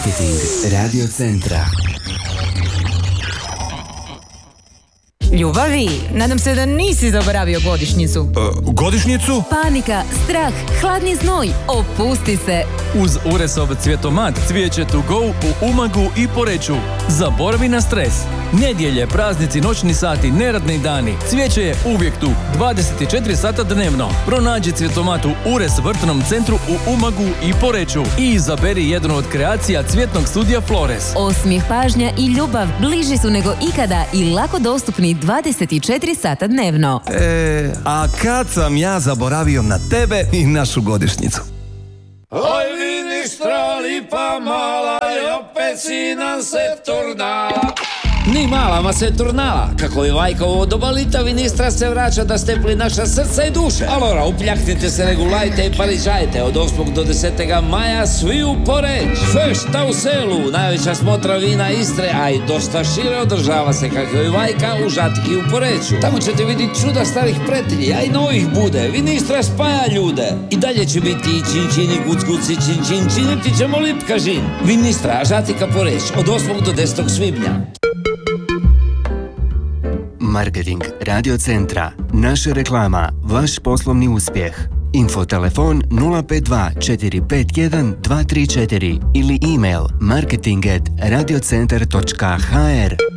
Marketing Radio Centra. Ljubavi, nadam se da nisi zaboravio godišnjicu. Godišnjicu? Panika, strah, hladni znoj, opusti se. Uz Uresov cvjetomat cvijeće to go u Umagu i Poreču. Zaboravi na stres. Nedjelje, praznici, noćni sati, neradni dani. Cvijeće je uvijek tu, 24 sata dnevno. Pronađi cvjetomat u Ures vrtnom centru u Umagu i Poreču i izaberi jednu od kreacija cvjetnog studija Flores. Osmijeh, pažnja i ljubav bliži su nego ikada i lako dostupni 24 sata dnevno. A kad sam ja zaboravio na tebe i našu godišnjicu? Oj ministra, lipa mala, i opet si nam se turnala. Ni mala, ma se turnala. Kako je Vajkovo doba lita, ministra se vraća da stepli naša srca i duše. Alora, upljaknite se, regulajte i parižajte. Od 8. do 10. maja svi u Poreč. Fešta u selu, najveća smotra vina Istre, a i dosta šire održava se kako je Vajka u Žatki u Poreću. Tamo ćete vidjeti čuda starih pretilji, a i novih bude. Ministra spaja ljude. I dalje će biti i činčini, gucguci, činiti ćemo lipkažin. Ministra, Žatika, Poreć, od 8. do 10. svibnja. Marketing Radio Centra. Naša reklama, vaš poslovni uspjeh. Infotelefon 052 451 234 ili email marketing@radiocentar.hr.